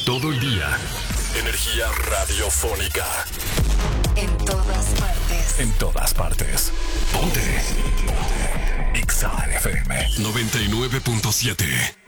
todo el día. Energía radiofónica. En todas partes. En todas partes. Ponte. Ponte. Exa FM 99.7.